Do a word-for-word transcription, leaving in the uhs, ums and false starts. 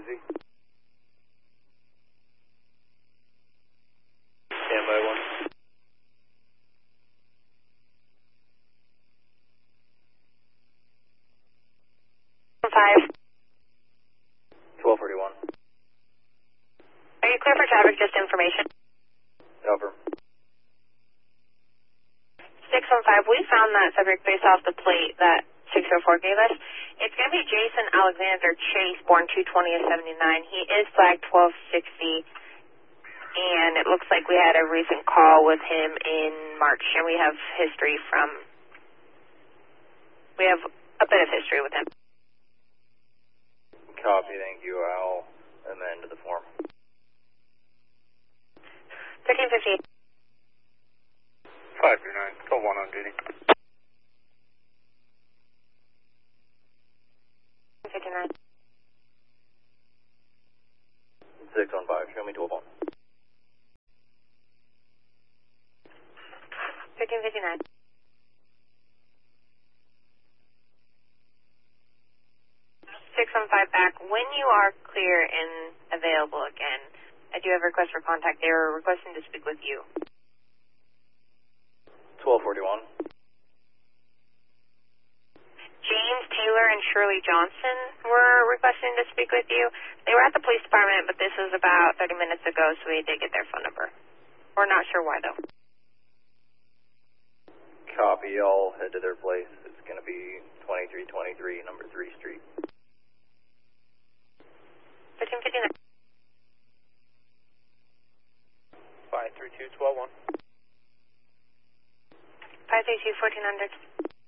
Busy. Standby one. Five. twelve forty-one. Are you clear for traffic? Just information. Over. six one five, we found that subject based off the plate that six oh four gave us. It's going to be Jason Alexander Chase, born two twenty of seventy-nine. He is flagged twelve sixty, and it looks like we had a recent call with him in March, and we have history from, we have a bit of history with him. Copy, thank you. I'll amend the form. thirteen fifty. five three nine, call one on duty. fifty-nine. six one five, show me twelve one. thirteen fifty-nine. six one five back. When you are clear and available again, I do have a request for contact. They were requesting to speak with you. twelve forty-one. James Taylor and Shirley Johnson were requesting to speak with you. They were at the police department, but this was about thirty minutes ago, so we did get their phone number. We're not sure why, though. Copy, I'll head to their place. It's going to be twenty-three twenty-three, number three Street. thirteen fifty-nine. five three two, twelve one. five three two, fourteen hundred.